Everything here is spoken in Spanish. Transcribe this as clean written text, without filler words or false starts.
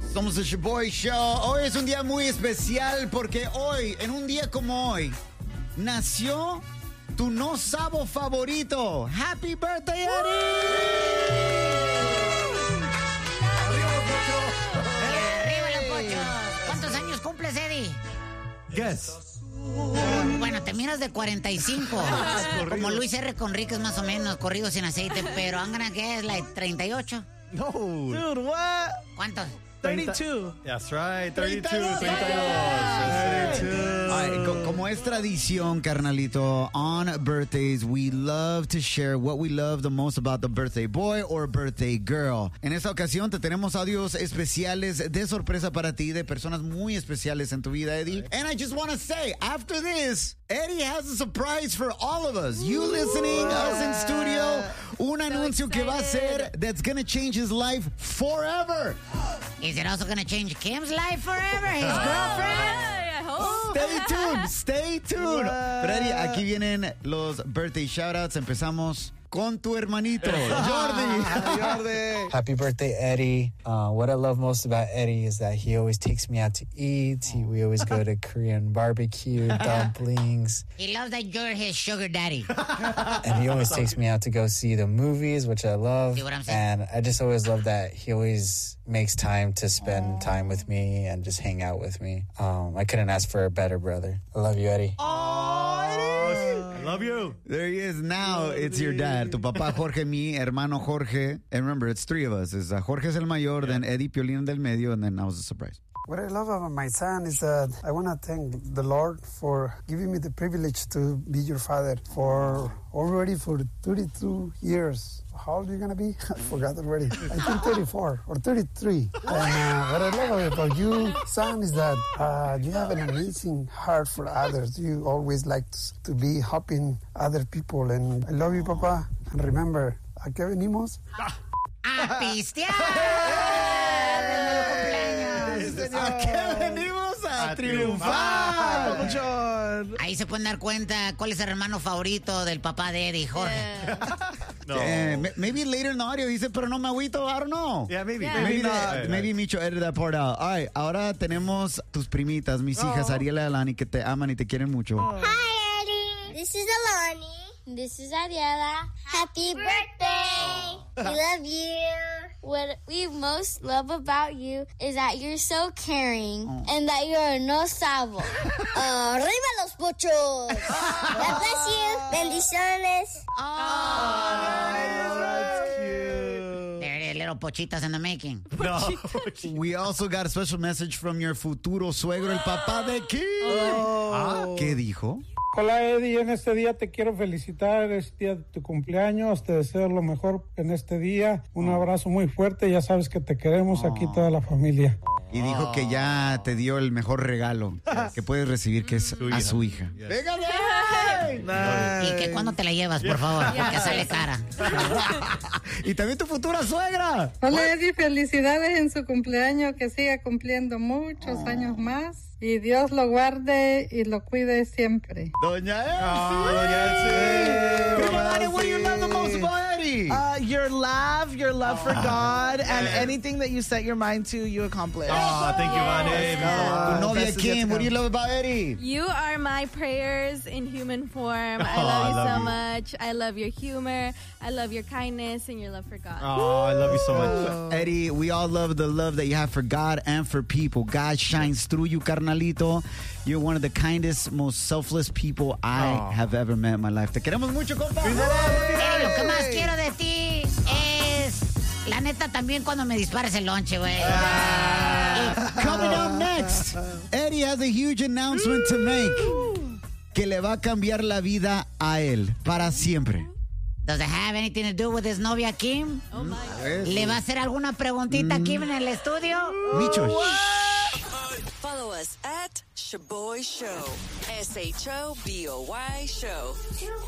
Somos el Shaboy Show. Hoy es un día muy especial porque hoy, en un día como hoy, nació tu no sabo favorito. Happy birthday, Eddie. Arriba los pochos. ¿Cuántos años cumples, Eddie? Guess. Bueno, te miras de 45. Como Luis R. Conríquez, más o menos, corrido sin aceite. Pero I'm gonna guess like 38. No. Dude, what? ¿Cuántos? 32. That's right, 32. 32. Ay, como es tradición, carnalito, on birthdays, we love to share what we love the most about the birthday boy or birthday girl. En esta ocasión te tenemos audios especiales de sorpresa para ti, de personas muy especiales en tu vida, Eddie. And I just want to say, after this, Eddie has a surprise for all of us. You listening, us in studio, un anuncio que va a ser that's gonna change his life forever. Is it also gonna change Kim's life forever? His girlfriend? I hope. Stay tuned. Pero Eddie, aquí vienen los birthday shoutouts. Empezamos con tu hermanito, Jordi. Happy birthday, Eddie. What I love most about Eddie is that he always takes me out to eat. We always go to Korean barbecue, dumplings. He loves that you're his sugar daddy. And he always takes me out to go see the movies, which I love. See what I'm saying? And I just always love that he always makes time to spend time with me and just hang out with me. I couldn't ask for a better brother. I love you, Eddie. I love you. There he is. Now it's your dad. Tu papá Jorge, mi hermano Jorge. And remember, it's three of us. It's Jorge es el mayor, then Eddie Piolín del medio, and then I was a surprise. What I love about my son is that I want to thank the Lord for giving me the privilege to be your father for 32 years. How old are you going to be? I forgot already. I think 34 or 33. And what I love about you, son, is that you have an amazing heart for others. You always like to be helping other people. And I love you, Papa. And remember, ¿a qué venimos? ¡A pistear! ¿A qué venimos a triunfar? Ahí se pueden dar cuenta cuál es el hermano favorito del papá de Eddie, Jorge. No. Maybe later in the audio dice, pero no me agüito, I don't know. Yeah, maybe. Yeah. Maybe Micho edit that part out. All right, ahora tenemos tus primitas, mis hijas, Ariela y Alani, que te aman y te quieren mucho. Hi, Eddie. This is Alani. This is Ariela. Happy birthday. We love you. What we most love about you is that you're so caring and that you're no sabo. Arriba los pochos. God bless you. Bendiciones. There it is, little pochitas in the making. No. We also got a special message from your futuro suegro, el papá de Kim. ¿Qué dijo? Hola Eddie, en este día te quiero felicitar, es día de tu cumpleaños, te deseo lo mejor en este día, un abrazo muy fuerte, ya sabes que te queremos aquí toda la familia. Y dijo que ya te dio el mejor regalo que puedes recibir, que es a su hija. ¿Y que cuándo te la llevas, por favor? Porque sale cara. Y también tu futura suegra. Hola Eddie, felicidades en su cumpleaños, que siga cumpliendo muchos años más y Dios lo guarde y lo cuide siempre. Doña Elsie. Doña Elsie. Prima Dani, what do you love the most about Eddie? Your love for God, and anything that you set your mind to, you accomplish. Thank you, Vane. Tu novia Kim, what do you love about Eddie? You are my prayers in human form. I love you so much. I love your humor. I love your kindness and your love for God. Oh, I love you so much. Eddie, we all love the love that you have for God and for people. God shines through you, carnalito. You're one of the kindest, most selfless people I have ever met in my life. Te queremos mucho, compa. Eddie, lo que más quiero de ti es, la neta, también cuando me dispares el lonche, güey. Coming up next, Eddie has a huge announcement to make que le va a cambiar la vida a él para siempre. Does it have anything to do with his novia Kim? Oh my God. ¿Le va a hacer alguna preguntita a Kim en el estudio? Micho. Follow us at Shaboy Show. SHOBOY Show.